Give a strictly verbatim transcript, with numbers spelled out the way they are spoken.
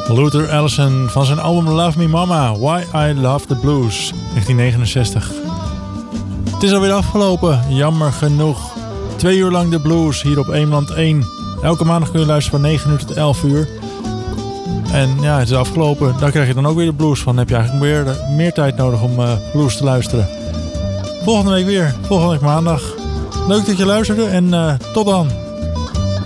Luther Allison van zijn album Love Me Mama, Why I Love the Blues, negentien negenenzestig. Het is alweer afgelopen, jammer genoeg. Twee uur lang de blues hier op Eemland één. Elke maandag kun je luisteren van negen uur tot elf uur. En ja, het is afgelopen. Daar krijg je dan ook weer de blues van. Dan heb je eigenlijk meer, meer tijd nodig om uh, blues te luisteren. Volgende week weer, volgende week maandag. Leuk dat je luisterde en uh, tot dan.